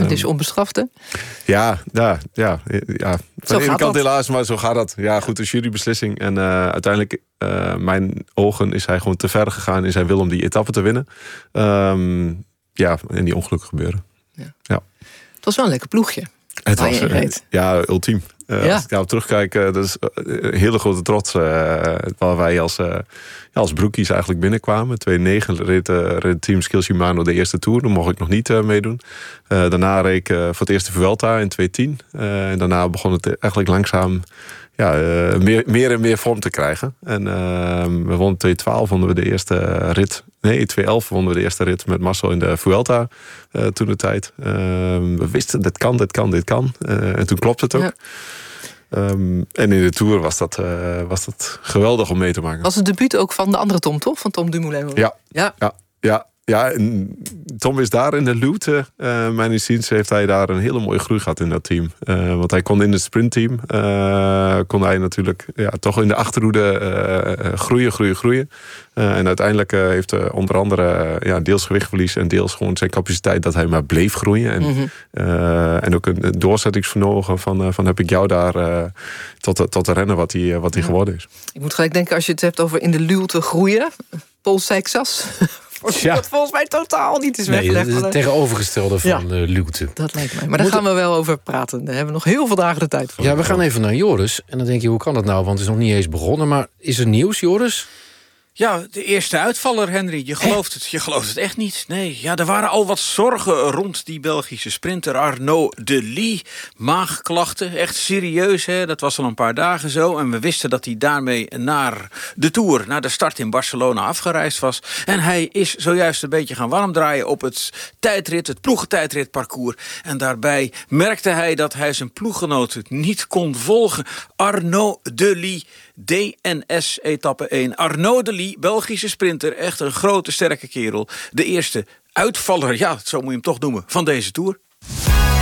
Het is onbestraft, hè? Ja. Van de ene kant helaas, maar zo gaat dat. Ja, goed, een jurybeslissing. En uiteindelijk, mijn ogen, is hij gewoon te ver gegaan in zijn wil om die etappe te winnen. En die ongelukken gebeuren. Ja. Het was wel een lekker ploegje. Het was ultiem. Als ik daarop terugkijk, dat is een hele grote trots. Waar wij als broekies eigenlijk binnenkwamen. 2-9 reed Team Skil Shimano de eerste Tour. Dan mocht ik nog niet meedoen. Daarna reed ik voor het eerste Vuelta in 2-10. En daarna begon het eigenlijk langzaam meer en meer vorm te krijgen. En we wonnen 2-12, wonnen we de eerste rit. Nee, 2-11 wonnen we de eerste rit met Marcel in de Vuelta toen de tijd. We wisten, dit kan. En toen klopt het ook. Ja. En in de Tour was dat geweldig om mee te maken. Was het debuut ook van de andere Tom, toch? Van Tom Dumoulin? Ja, en Tom is daar in de Lutte. Mijn inziens heeft hij daar een hele mooie groei gehad in dat team. Want hij kon in het sprintteam kon hij natuurlijk toch in de achterhoede groeien. En uiteindelijk heeft onder andere deels gewichtverlies en deels gewoon zijn capaciteit dat hij maar bleef groeien. En ook een doorzettingsvermogen van heb ik jou daar tot te rennen wat hij geworden is. Ik moet gelijk denken, als je het hebt over in de Lutte groeien. Paul Seixas. Dat volgens mij totaal niet is weggelegd. Dat is het tegenovergestelde van Luwte. Dat lijkt mij. Maar daar gaan we wel over praten. Daar hebben we nog heel veel dagen de tijd voor. Ja, we gaan even naar Joris. En dan denk je, hoe kan dat nou? Want het is nog niet eens begonnen. Maar is er nieuws, Joris? Ja, de eerste uitvaller, Henry. Je gelooft het echt niet. Nee, er waren al wat zorgen rond die Belgische sprinter Arnaud Delis. Maagklachten, echt serieus. Hè? Dat was al een paar dagen zo. En we wisten dat hij daarmee naar de Tour, naar de start in Barcelona afgereisd was. En hij is zojuist een beetje gaan warmdraaien op het ploegentijdritparcours. En daarbij merkte hij dat hij zijn ploeggenoten niet kon volgen. Arnaud Delis, DNS etappe 1. Arnaud Delis, Belgische sprinter, echt een grote sterke kerel. De eerste uitvaller, zo moet je hem toch noemen, van deze Tour.